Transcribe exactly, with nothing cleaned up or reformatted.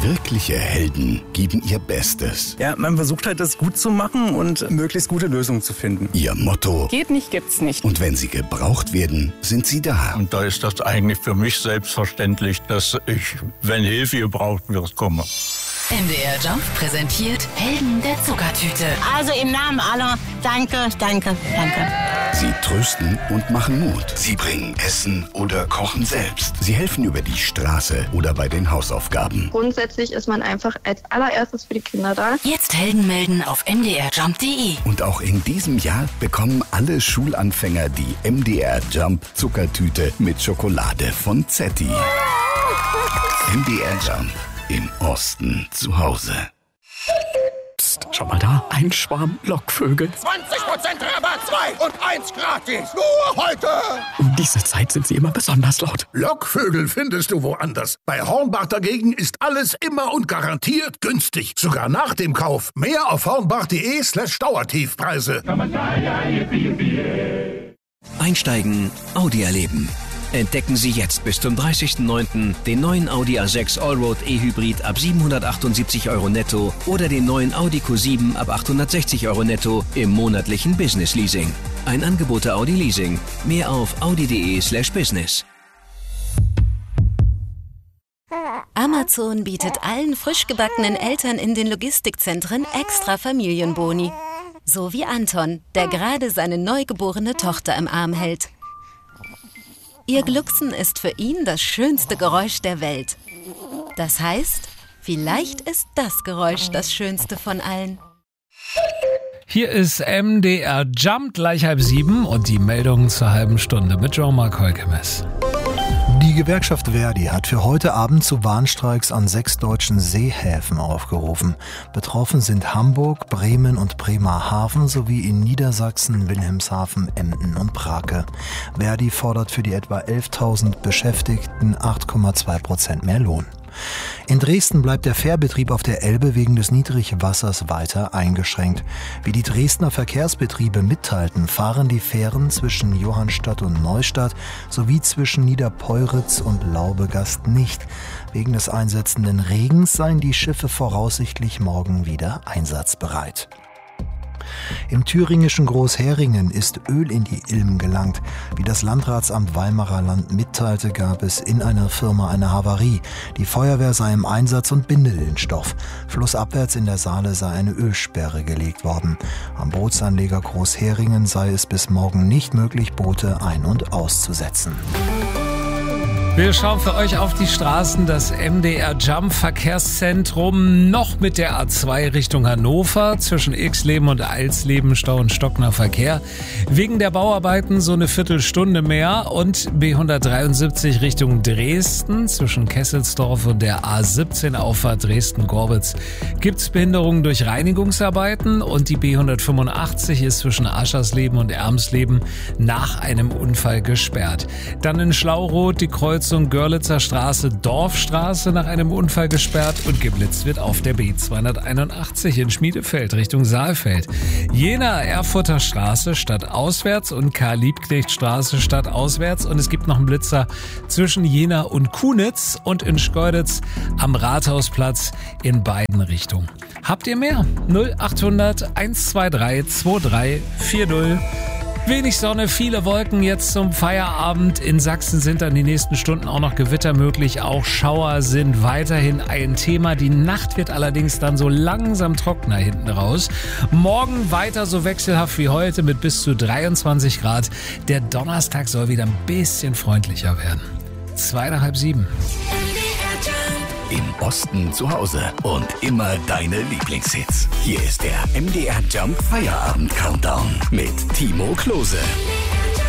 Wirkliche Helden geben ihr Bestes. Ja, man versucht halt, das gut zu machen und möglichst gute Lösungen zu finden. Ihr Motto: Geht nicht, gibt's nicht. Und wenn sie gebraucht werden, sind sie da. Und da ist das eigentlich für mich selbstverständlich, dass ich, wenn Hilfe gebraucht wird, komme. M D R Jump präsentiert Helden der Zuckertüte. Also im Namen aller, danke, danke, danke. Sie trösten und machen Mut. Sie bringen Essen oder kochen selbst. Sie helfen über die Straße oder bei den Hausaufgaben. Grundsätzlich ist man einfach als allererstes für die Kinder da. Jetzt Helden melden auf m d r jump punkt d e. Und auch in diesem Jahr bekommen alle Schulanfänger die M D R Jump Zuckertüte mit Schokolade von Zetti. M D R Jump. Im Osten zu Hause. Psst, schau mal da, ein Schwarm Lockvögel. zwanzig Prozent Rabatt, zwei und eins gratis. Nur heute. Um diese Zeit sind sie immer besonders laut. Lockvögel findest du woanders. Bei Hornbach dagegen ist alles immer und garantiert günstig. Sogar nach dem Kauf. Mehr auf hornbach.de slash Dauertiefpreise. Einsteigen, Audi erleben. Entdecken Sie jetzt bis zum dreißigsten neunten den neuen Audi A sechs Allroad E-Hybrid ab siebenhundertachtundsiebzig Euro netto oder den neuen Audi Q sieben ab achthundertsechzig Euro netto im monatlichen Business Leasing. Ein Angebot der Audi Leasing. Mehr auf audi.de slash business. Amazon bietet allen frisch gebackenen Eltern in den Logistikzentren extra Familienboni. So wie Anton, der gerade seine neugeborene Tochter im Arm hält. Ihr Glucksen ist für ihn das schönste Geräusch der Welt. Das heißt, vielleicht ist das Geräusch das schönste von allen. Hier ist M D R Jump, gleich halb sieben und die Meldungen zur halben Stunde mit Jean-Marc Holkemes. Die Gewerkschaft Verdi hat für heute Abend zu Warnstreiks an sechs deutschen Seehäfen aufgerufen. Betroffen sind Hamburg, Bremen und Bremerhaven sowie in Niedersachsen, Wilhelmshaven, Emden und Brake. Verdi fordert für die etwa elftausend Beschäftigten acht Komma zwei Prozent mehr Lohn. In Dresden bleibt der Fährbetrieb auf der Elbe wegen des Niedrigwassers weiter eingeschränkt. Wie die Dresdner Verkehrsbetriebe mitteilten, fahren die Fähren zwischen Johannstadt und Neustadt sowie zwischen Niederpeuritz und Laubegast nicht. Wegen des einsetzenden Regens seien die Schiffe voraussichtlich morgen wieder einsatzbereit. Im thüringischen Großheringen ist Öl in die Ilm gelangt. Wie das Landratsamt Weimarer Land mitteilte, gab es in einer Firma eine Havarie. Die Feuerwehr sei im Einsatz und binde den Stoff. Flussabwärts in der Saale sei eine Ölsperre gelegt worden. Am Bootsanleger Großheringen sei es bis morgen nicht möglich, Boote ein- und auszusetzen. Wir schauen für euch auf die Straßen, das M D R Jump Verkehrszentrum noch mit der A zwei Richtung Hannover, zwischen Ixleben und Alsleben Stau und stockender Verkehr. Wegen der Bauarbeiten so eine Viertelstunde mehr und B hundertdreiundsiebzig Richtung Dresden, zwischen Kesselsdorf und der A siebzehn Auffahrt Dresden-Gorbitz gibt's Behinderungen durch Reinigungsarbeiten und die B hundertfünfundachtzig ist zwischen Aschersleben und Ermsleben nach einem Unfall gesperrt. Dann in Schlauroth die Kreuzung Görlitzer Straße, Dorfstraße nach einem Unfall gesperrt und geblitzt wird auf der B zweihunderteinundachtzig in Schmiedefeld Richtung Saalfeld. Jena Erfurter Straße stadtauswärts und Karl-Liebknecht-Straße stadtauswärts und es gibt noch einen Blitzer zwischen Jena und Kunitz und in Schkeuditz am Rathausplatz in beiden Richtungen. Habt ihr mehr? null achthundert hundertzweiundzwanzig drei vier null. Wenig Sonne, viele Wolken jetzt zum Feierabend. In Sachsen sind dann die nächsten Stunden auch noch Gewitter möglich. Auch Schauer sind weiterhin ein Thema. Die Nacht wird allerdings dann so langsam trockener hinten raus. Morgen weiter so wechselhaft wie heute mit bis zu dreiundzwanzig Grad. Der Donnerstag soll wieder ein bisschen freundlicher werden. Zwei nach halb sieben. Im Osten zu Hause und immer deine Lieblingshits. Hier ist der M D R Jump Feierabend Countdown mit Timo Klose.